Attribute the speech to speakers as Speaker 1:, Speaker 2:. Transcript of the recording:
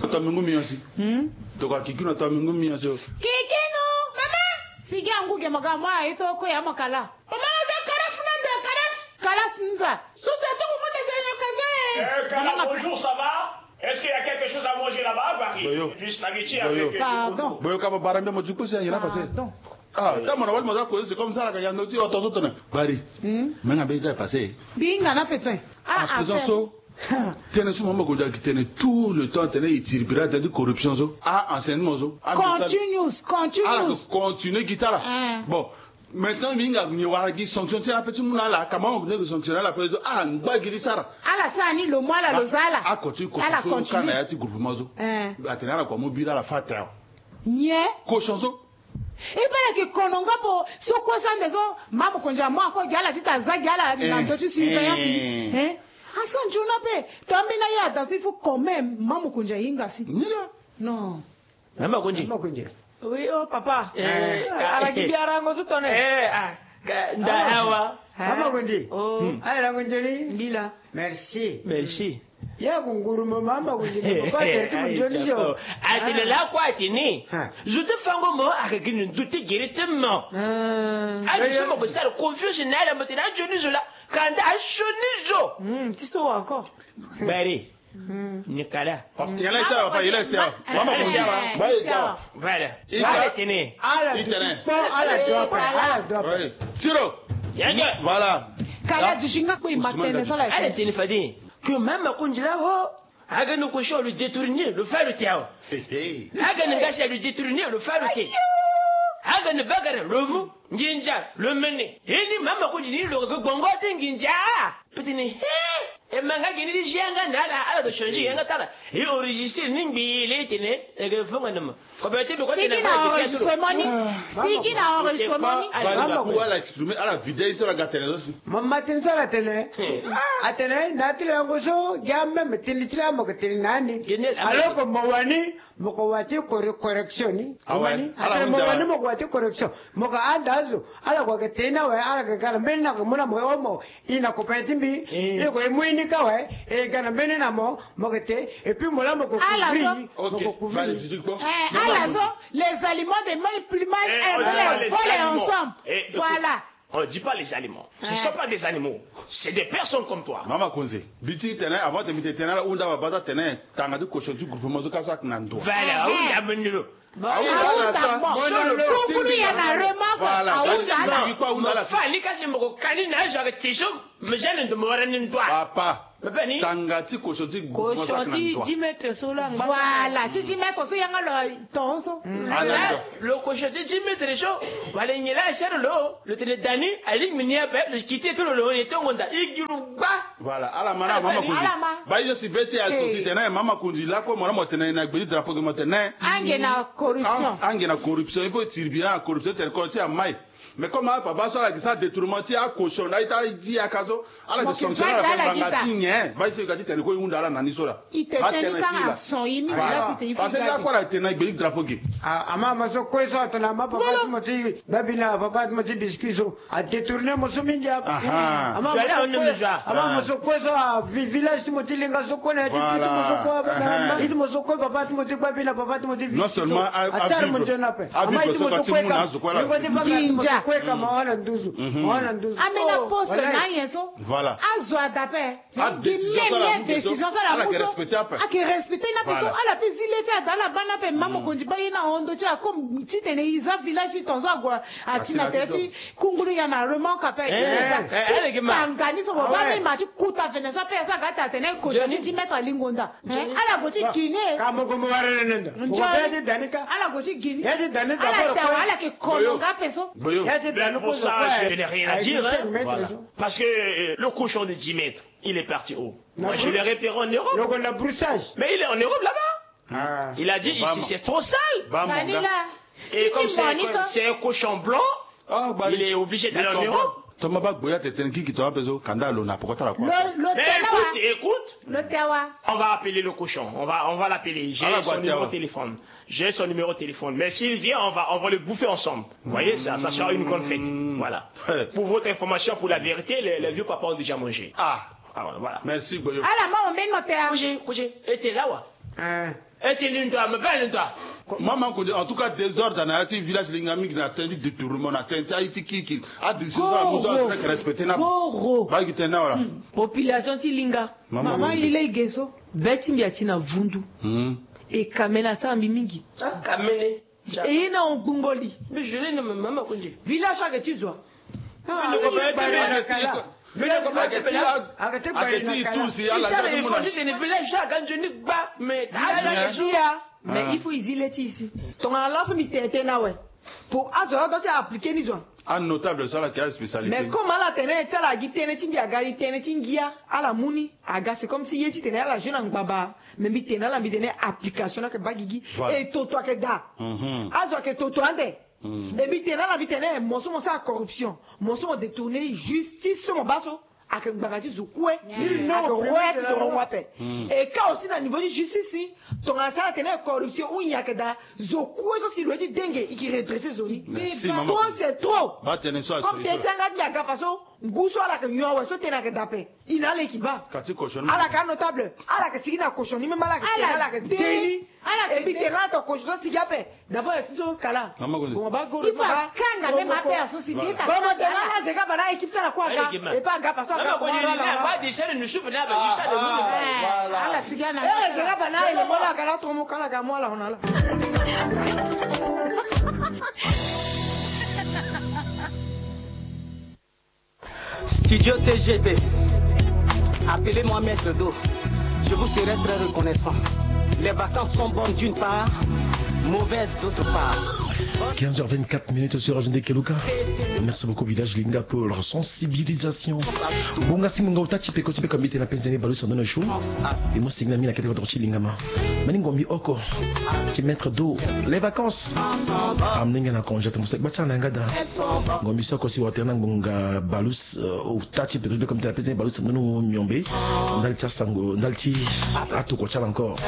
Speaker 1: to mingumi aussi. To ka kikino to mingumi aussi.
Speaker 2: Kikino, mama. Sigi anguge magambo ito ko ya makala. Mama za karaf nanda karaf. Karaf nza. Susa to ko de
Speaker 3: Kala, bonjour, ça va? Est-ce qu'il y a quelque chose à manger là-bas, Barry? Du spaghetti avec...
Speaker 2: Pardon.
Speaker 1: Boyo ka barambe mo juko c'est yana passé.
Speaker 2: Pardon.
Speaker 1: Ah, t'as mon aval mo ko c'est comme ça la ka yano ti ototo tona. Bari. Menga be ja passé.
Speaker 2: Binga na petin.
Speaker 1: Présent so. Tenez ce moment qu'on a qui tenait tout le temps tenait il tire pirate de corruption so. Ah, enseignement so. Continue guitare. Bon. Maintenant, minga ni wara gi sanction c'est la petite mouna là comment on peut sanctionner la petite ah ngba giri sara
Speaker 2: ala sani lo mwala lo zala
Speaker 1: a continue ko so kana ya ti groupement zo atena la ko mobile la fata
Speaker 2: nye
Speaker 1: ko chanso
Speaker 2: ibara ki kononga po so ko sande zo mamu konja mo ko gala sita za gala na to ci surveillance asan jona pe tambi na ya dans il faut quand même mamu konja hinga si non
Speaker 3: mama konji
Speaker 4: Oui, oh papa. Arakibiara ngozo tone.
Speaker 3: Ndahawa.
Speaker 4: Mama gondi. Oh, ala gondoni
Speaker 3: bila.
Speaker 4: Merci.
Speaker 3: Merci.
Speaker 4: Ya kunguru mama gondi. Papa terki mjoni jo.
Speaker 3: Atile la kwa atini. Je te fango mo akagini nduti directement. Je suis mo ça confusion na la motena joni jo la. Kanda joni jo.
Speaker 4: Tiso encore.
Speaker 3: Bari. Nicolas.
Speaker 1: Il a ça. Maman
Speaker 3: voilà. Il a tenu.
Speaker 1: Tiro. Voilà.
Speaker 2: Kala dushinga ko imatene sala.
Speaker 3: Elle tenu fadi. Que même konjira ho. Aga no ko le détourner, le faire le tiao. Aga ne gacha le détourner, le faire le tiao. Aga ne bagara le mu, nginja, le mene. Eni mama konjini le gongo nginja. Petini. Et manga gini di jianga nala ala do changer yanga tala et enregistrer nimbi il était né et que fonga nama ko bete be ko tena
Speaker 2: ba siki na enregistrement
Speaker 1: mama ko ala exprimer ala vidéo to la gatene aussi
Speaker 4: mama tin sala tele atene natile ngoso jamme metilitila mo ketili nani alors ko mawani moko wati correction amani ala mawani moko wati correction moko andazo ala ko ketena we ala ka kala menna ko mona mo omo ina ko petimbi e ko emwini kawe e gana menena mo mogete et puis mola moko couvrir
Speaker 2: les aliments des mal plus mal volés ensemble voilà.
Speaker 3: On ne dit pas les aliments. Ce ne sont pas des animaux. C'est des personnes comme toi.
Speaker 1: Maman Konze, biti tene avant de mettre tene la unda wa bata tene tanga du cochon du groupement zo kasa nando.
Speaker 3: Voilà, on a menilo.
Speaker 1: Voilà, papa. Tangati koshoti
Speaker 4: 10 mètres sur la
Speaker 2: voilà 10 mètres sur yanga lo tonso
Speaker 3: le koshoti 10 mètres chaud wala nyela cher le tene dani ali minia pe le quitter tout le on tongonda igiruba
Speaker 1: voilà ala mara mama kundi ba yo si beti a société na mama kundi la ko mara motene na gbedi drapeau ke motene angena corruption il faut tirer bien corruption tel ko ti a mai. Mais comment papa soit là qui ça détournement ti a cochon là ita di akazo ala de sanctionner la bangati nye ba se gadi tele ko yunda la nani so la
Speaker 2: itetenika son imi là c'était
Speaker 1: parce que là quoi la tena gbedi drapeau ke
Speaker 4: ama maso ko so tona ma papa moti babila papa moti biscuito a détourner moso minja ama maso ko so village moti linga so ko na ti moso ko it moso ko papa moti babila papa moti
Speaker 1: non seulement
Speaker 4: a mon jeune
Speaker 1: ama it moso ko la
Speaker 4: kweka maona nduzu
Speaker 2: amena poste na yeso
Speaker 1: voilà
Speaker 2: azwa d'après
Speaker 1: décision ça la respecter
Speaker 2: na peso ala pezile cha dala bana pe mama konji ba ina ondo cha comme titene iza village tonzagwa atina teti kungulu ya na remonka pe ngani so ba mi ma ti kuta fene sa pe sa gata tene ko joni ti mettre lingonda ala go ti kine
Speaker 4: kamo go mo warene nenda
Speaker 2: njodi danika ala go ti kine
Speaker 4: ya di danika
Speaker 2: ala ke kolonga peso.
Speaker 3: Mais pour ça, je n'ai rien à dire. Voilà. Parce que le cochon de 10 mètres, il est parti où? Moi, je l'ai repéré en Europe. Mais il est en Europe là-bas. Il a dit ici, c'est trop sale. Et comme c'est un cochon blanc, il est obligé d'aller en Europe. Écoute, on va appeler le cochon, on va l'appeler, j'ai son numéro de téléphone. Mais s'il vient, on va le bouffer ensemble. Vous voyez, ça sera une grande fête. Voilà. Pour votre information, pour la vérité, les vieux papas ont déjà mangé. Voilà.
Speaker 1: Merci, Goyo.
Speaker 2: Ah, la maman, on met notre
Speaker 3: Couché, et t'es là, ouais.
Speaker 1: Maman, en tout cas, désordre dans le village Lingami qui a attendu détournement, a attendu Haïti qui a décidé de respecter la
Speaker 5: population Tilinga.
Speaker 2: Maman, il est gesso.
Speaker 5: Beti mbiatina vundu. Et kamena sa mingi.
Speaker 3: Kamene.
Speaker 5: Et ina ongungoli.
Speaker 3: Mais je l'ai nommé maman konje.
Speaker 5: Village avec tizwa. Mais il faut isoler ici. Ton alliance m'était nawe. Pour azora doit appliquer ni zone.
Speaker 1: Un notable sur la case spécialité.
Speaker 5: Mais comme la tenait telle la guitene timbia gali tene tingia à la muni aga c'est comme si yeti tenait la jeune en baba mais mi tenait la mi tenait application que bagigi et toto que da. Azora que toto ande. Et mi tenait la mi tenait mon ça corruption, mon détourner justice sur mon basso. À que bagati zoukoué, non, et quand aussi dans niveau de justice, ton assaut tenait corruption ou il y a que da zoukoué aussi le dit dengue et qui redresse zoni. Toi c'est trop. Comme t'es un gars qui a façon, gousso à la que nous avons sauté na que d'appel. Il a l'équipe. À la cas notable, à la que si na cochon, même à la que déli. Et puis t'es là ton cochon si gapé. D'abord ils kala.
Speaker 2: Il faut kanga même à faire ceci.
Speaker 5: Bon maintenant c'est gars bana équipe ça la quoi et pas gars parce que
Speaker 3: pas des chaînes nous souffle là
Speaker 2: ala sigana.
Speaker 5: C'est gars bana il mola kala to mo kala ga mola on ala.
Speaker 6: Studio TGP. Appelez-moi Maître Do. Je vous serai très reconnaissant. Les vacances sont bonnes d'une part, mauvaises d'autre part.
Speaker 7: 15h24 sur Radio Keluka. Merci beaucoup Village Linga pour leur sensibilisation. Bonga simunga utachi peko tipe comme na penzene balu sur nos show. Et moi signami la catégorie de Lingama. Maningombi oko. Qui mettre d'eau. Les vacances. Amninga na congé to musek bacha ngada. Ngombi soko si waterna ngonga balus utachi peko comme na penzene balu sur nos miombe. Ndalcha sango, ndalchi atu ko chala encore.